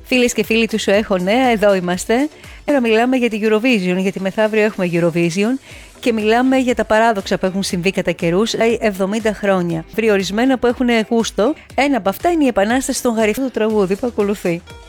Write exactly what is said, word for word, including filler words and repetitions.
Φίλες και φίλοι του Σου Έχω Νέα, εδώ είμαστε. Τώρα μιλάμε για την Eurovision, γιατί μεθαύριο έχουμε Eurovision και μιλάμε για τα παράδοξα που έχουν συμβεί κατά καιρούς εβδομήντα χρόνια. Βρει ορισμένα που έχουν γούστο. Ένα από αυτά είναι η επανάσταση των γαριφών του τραγούδι που ακολουθεί.